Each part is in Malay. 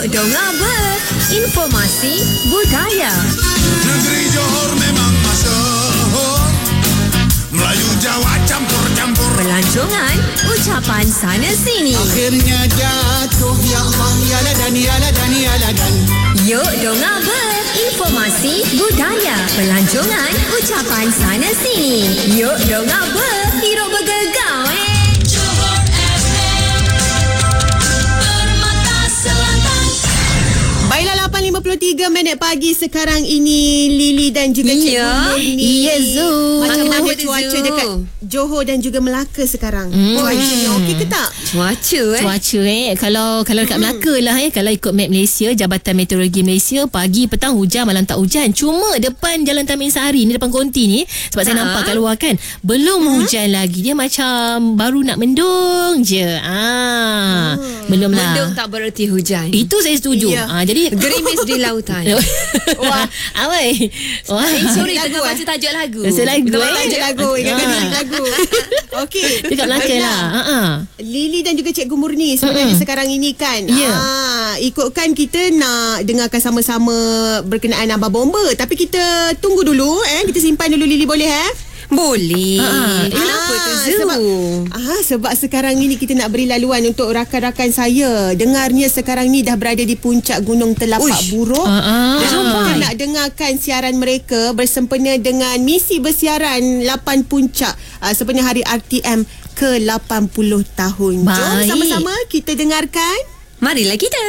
Yuk dong apa? Informasi budaya. Negeri Johor memang masyhur, Melayu Jawa campur-campur. Pelancongan, ucapan sana sini. Akhirnya jatuh, ya Allah, ya ladan, ya ladan, ya ladan. Yuk dong apa? Informasi budaya. Pelancongan, ucapan sana sini. Yuk dong apa? Hidup bergegau Johor FM, Permata Selatan. Baiklah, 8.53 pagi sekarang ini. Lily dan juga Cikgu Murni. Ya, Zu. Macam mana Mana cuaca Zu? dekat Johor dan juga Melaka sekarang? Cuacanya okey ke tak? Cuaca Kalau dekat Melaka lah kalau ikut map Malaysia, Jabatan Meteorologi Malaysia, pagi petang hujan, malam tak hujan. Cuma depan Jalan Tamin Sari ni, depan konti ni, sebab saya nampak kat luar kan, belum hujan lagi. Dia macam baru nak mendung je. Belum lah. Mendung tak bererti hujan. Itu saya setuju. Ya. Jadi Gerimis di lautan. Wah, awai. Wah, Sorry, Lagu, tengah baca tajuk lagu. Rasa lagu, Tajuk lagu, ingatkan lagu. Okey. dekat Melaka lah. Lily dan juga Cikgu Murni sebenarnya sekarang ini kan. Ya. Ikutkan kita nak dengarkan sama-sama berkenaan Abah Bomba, tapi kita tunggu dulu kita simpan dulu Lily, boleh Boleh. Kenapa tu Zu? Sebab sekarang ini kita nak beri laluan untuk rakan-rakan saya. Dengarnya sekarang ni dah berada di puncak Gunung Telapak Buruk. Kita nak dengarkan siaran mereka bersempena dengan misi bersiaran 8 puncak sempena hari RTM ke-80 tahun. Jom Baik. sama-sama kita dengarkan. Marilah kita.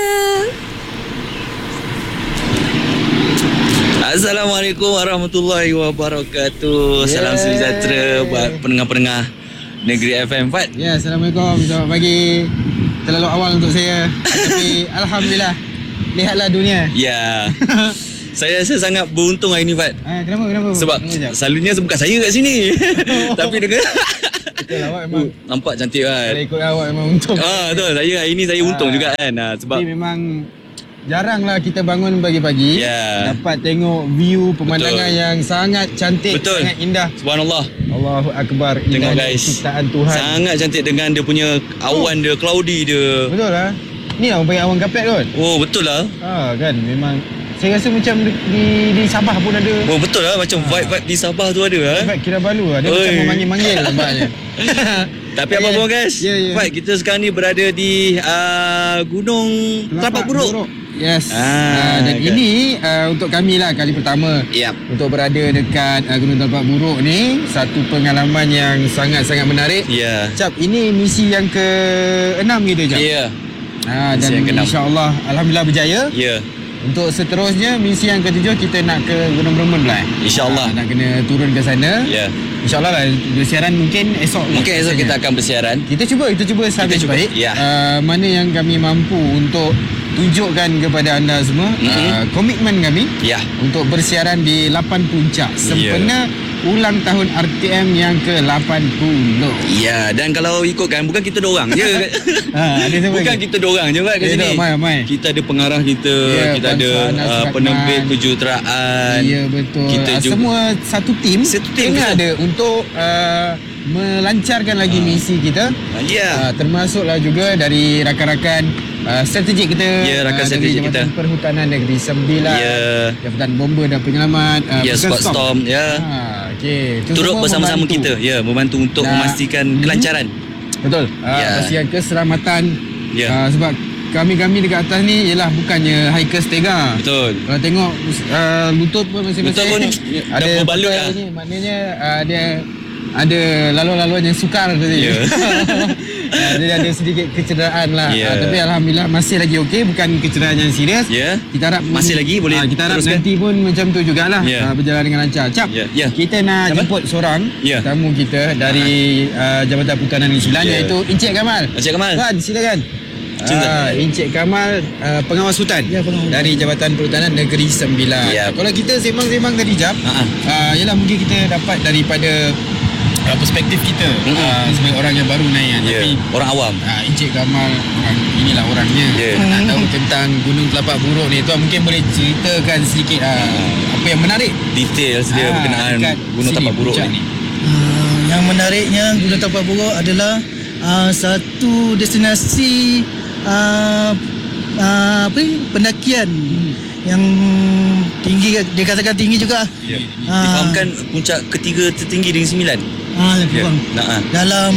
Assalamualaikum warahmatullahi wabarakatuh. Salam sejahtera buat pendengar-pendengar Negeri FM Fat. Ya, Assalamualaikum. Selamat pagi. Terlalu awal untuk saya, tapi Alhamdulillah, lihatlah dunia. Ya. Saya rasa sangat beruntung hari ni Fat. Kenapa? Sebab selalunya bukan saya kat sini. Tapi dengan Betul, awak memang nampak cantik kan. kalau ikut awak memang untung. Betul. Hari ni saya untung juga kan. Sebab Tapi memang jaranglah kita bangun pagi-pagi dapat tengok view pemandangan yang sangat cantik, sangat indah. Subhanallah. Allahu Akbar. Tengok Indah guys, ciptaan Tuhan. sangat cantik dengan dia punya awan dia, cloudy dia. Betul lah. Ni lah orang panggil awan kapet kot. Oh betul lah. Kan memang saya rasa macam di Sabah pun ada. Oh betul lah, macam vibe-vibe di Sabah tu ada Vibe Kinabalu lah. Dia macam memanggil-manggil nampaknya. Tapi apa-apa guys, Fat, kita sekarang ni berada di Gunung Telapak Buruk. Yes. kan. Dan ini untuk kami lah kali pertama untuk berada dekat Gunung Telapak Buruk ni. Satu pengalaman yang sangat-sangat menarik. Cap, ini misi yang ke-6 gitu Cap. Dan insya-Allah alhamdulillah berjaya. Untuk seterusnya misi yang ke-7 kita nak ke Gunung Bromo pula. InsyaAllah nak kena turun ke sana. InsyaAllah lah bersiaran mungkin esok. Mungkin esok kita akan bersiaran. Kita cuba sehabis baik. Mana yang kami mampu untuk tunjukkan kepada anda semua komitmen kami untuk bersiaran di 8 puncak sempena ulang tahun RTM yang ke-80. Dan kalau ikutkan bukan kita dorang je. Bukan kita dorang je kan kat sini. Kita ada pengarah kita, kita ada penerbit kejuruteraan. Ya betul. Kita semua satu tim tengah ada untuk melancarkan lagi misi kita. Termasuklah juga dari rakan-rakan strategik kita, rakan strategik kita, Perhutanan Negeri Sembilan, Jabatan Bomba dan Penyelamat, Spot Storm, turut bersama-sama kita, membantu untuk memastikan kelancaran. Betul. Pastikan keselamatan. Sebab kami dekat atas ni ialah bukannya hikers tega. Betul. Kalau tengok lutut pun masing-masing pun ada berbalut lah. Maknanya dia ada laluan-laluan yang sukar tadi. Jadi ada sedikit kecederaan lah. Tapi alhamdulillah masih lagi okey, bukan kecederaan yang serius. Kita harap masih lagi boleh kita harap teruskan. nanti pun macam tu jugalah, berjalan dengan lancar. Cap. Kita nak jemput seorang tamu kita dari Jabatan Perhutanan Negeri Sembilan, iaitu Encik Kamal. Encik Kamal. Tuan, silakan. Encik Kamal, pengawas hutan dari Jabatan Perhutanan Negeri Sembilan. Kalau kita sembang-sembang tadi Jap, yalah mungkin kita dapat daripada perspektif kita sebagai orang yang baru naik tapi orang awam. Encik Kamal inilah orangnya. Nak tahu tentang Gunung Telapak Buruk ni, tuan mungkin boleh ceritakan sedikit apa yang menarik, details dia berkenaan Gunung Telapak Buruk ni. Yang menariknya Gunung Telapak Buruk adalah satu destinasi pendakian yang tinggi, dia katakan tinggi juga. Difahamkan puncak ketiga tertinggi di Sembilan. Lebih kurang. Dalam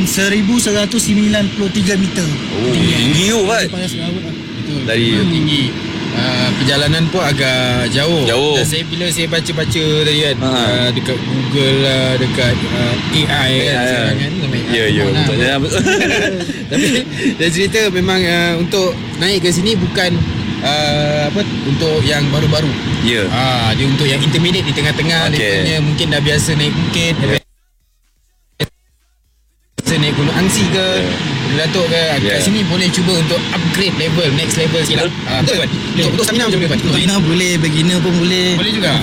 1193 meter. Tinggi tu Pak. Dari tinggi. Perjalanan pun agak jauh. Dan bila saya baca-baca tadi kan, dekat Google lah, dekat AI kan sekarang kan. Ya. Tapi dia cerita memang untuk naik ke sini bukan untuk yang baru-baru. Dia untuk yang intermediate di tengah-tengah. Dia punya mungkin dah biasa naik bukit, biasa naik Gunung Angsi ke, Datuk ke. Kat sini boleh cuba untuk upgrade level, next level sikit lah. Betul kan? Untuk stamina macam mana? Stamina boleh, beginner pun boleh. Boleh juga.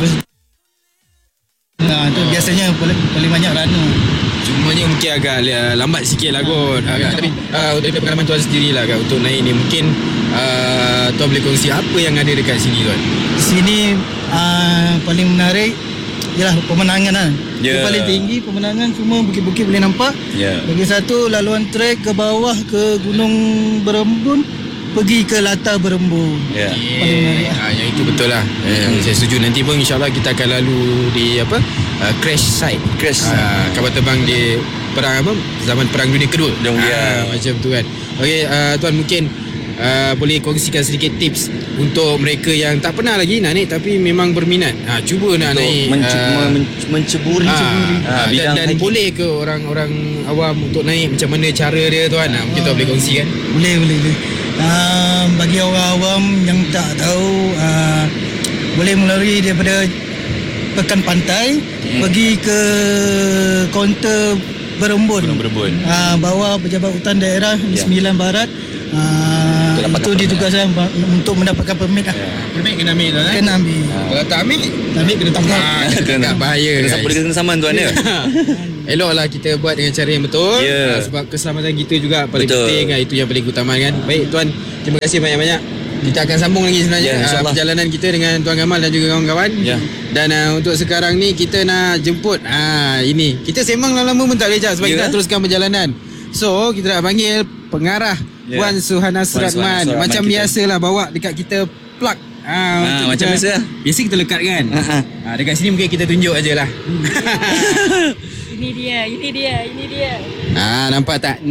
Itu biasanya paling banyak runner. Cumanya mungkin agak lambat sikit lah kot. Tapi dari pengalaman tuan sendiri lah kan, untuk naik ni mungkin tuan boleh kongsi apa yang ada dekat sini tuan? Di sini paling menarik ialah pemandangan kan. Yang paling tinggi pemandangan, semua bukit-bukit boleh nampak. Lagi satu, laluan trek ke bawah ke Gunung Berembun, pergi ke latar Berembun. Paling menarik. Yang itu betul lah. Saya setuju. Nanti pun insyaAllah kita akan lalu di crash site. Kapal terbang di zaman Perang Dunia Kedua. Macam tu kan. Okey, tuan mungkin boleh kongsikan sedikit tips untuk mereka yang tak pernah lagi nak naik tapi memang berminat. Cuba nak naik menceburi dan boleh ke orang-orang awam untuk naik, macam mana cara dia tuan? Mungkin tuan boleh kongsikan. Boleh. Bagi orang awam yang tak tahu, boleh melalui daripada Pekan Pantai pergi ke kaunter Berembun. Bawah pejabat hutan daerah di Sembilan Barat. Itu ditugaskan untuk mendapatkan permit lah. Permit kena ambil tuan. Kena ambil. Kalau tak ambil kena tangkap. Kena bahaya. Kena siapa dia kena saman tuan ya. Eloklah kita buat dengan cara yang betul. Sebab keselamatan kita juga paling penting. Itu yang paling utama kan. Baik tuan, terima kasih banyak-banyak. Kita akan sambung lagi sebenarnya perjalanan kita dengan Tuan Gamal dan juga kawan-kawan. Dan untuk sekarang ni kita nak jemput ini. Kita sembang lama-lama pun tak boleh jap sebab kita nak teruskan perjalanan. So kita nak panggil pengarah Puan Suhana Suratman. Macam biasalah bawa dekat kita plug. Macam biasa. Biasa kita lekat kan. Dekat sini mungkin kita tunjuk aje lah. Ini dia. Nampak tak?